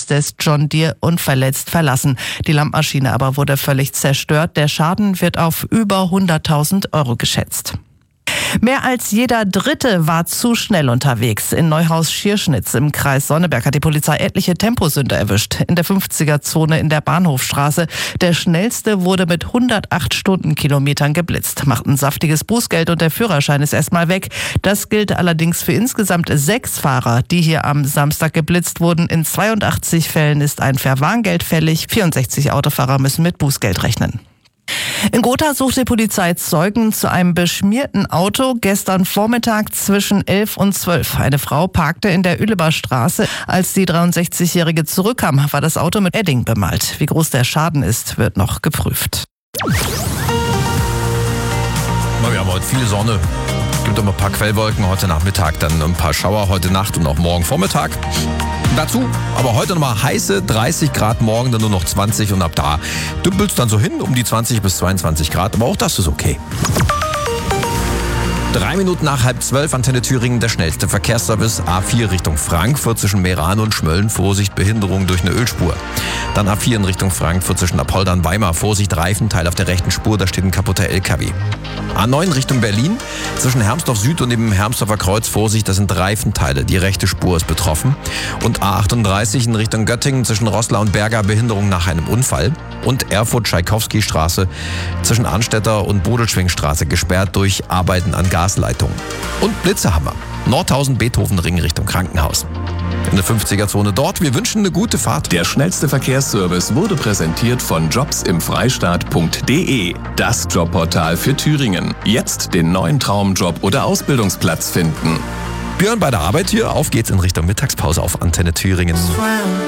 Haus des John Deere unverletzt verlassen. Die Landmaschine aber wurde völlig zerstört. Der Schaden wird auf über 100.000 € geschätzt. Mehr als jeder Dritte war zu schnell unterwegs. In Neuhaus-Schierschnitz im Kreis Sonneberg hat die Polizei etliche Temposünder erwischt. In der 50er-Zone in der Bahnhofstraße. Der schnellste wurde mit 108 Stundenkilometern geblitzt. Macht ein saftiges Bußgeld und der Führerschein ist erstmal weg. Das gilt allerdings für insgesamt 6 Fahrer, die hier am Samstag geblitzt wurden. In 82 Fällen ist ein Verwarngeld fällig. 64 Autofahrer müssen mit Bußgeld rechnen. In Gotha sucht die Polizei Zeugen zu einem beschmierten Auto gestern Vormittag zwischen 11 und 12. Eine Frau parkte in der Üleberstraße. Als die 63-Jährige zurückkam, war das Auto mit Edding bemalt. Wie groß der Schaden ist, wird noch geprüft. Wir haben heute viel Sonne. Es gibt immer ein paar Quellwolken. Heute Nachmittag dann ein paar Schauer. Heute Nacht und auch morgen Vormittag. Dazu aber heute nochmal heiße 30 Grad, morgen dann nur noch 20 und ab da dümpelt es dann so hin um die 20 bis 22 Grad. Aber auch das ist okay. 3 Minuten nach 11:30, Antenne Thüringen, der schnellste Verkehrsservice. A4 Richtung Frankfurt zwischen Meran und Schmölln. Vorsicht, Behinderung durch eine Ölspur. Dann A4 in Richtung Frankfurt zwischen Apolda Weimar. Vorsicht, Reifenteil auf der rechten Spur, da steht ein kaputter LKW. A9 Richtung Berlin zwischen Hermsdorf Süd und dem Hermsdorfer Kreuz. Vorsicht, das sind Reifenteile. Die rechte Spur ist betroffen. Und A38 in Richtung Göttingen zwischen Roßla und Berger. Behinderung nach einem Unfall. Und Erfurt-Tschaikowski-Straße zwischen Arnstetter und Bodelschwingstraße gesperrt durch Arbeiten an Gasleitungen. Und Blitze haben wir. Nordhausen-Beethoven-Ring Richtung Krankenhaus. In der 50er-Zone dort. Wir wünschen eine gute Fahrt. Der schnellste Verkehrsservice wurde präsentiert von jobsimfreistaat.de. Das Jobportal für Thüringen. Jetzt den neuen Traumjob oder Ausbildungsplatz finden. Björn bei der Arbeit hier. Auf geht's in Richtung Mittagspause auf Antenne Thüringen.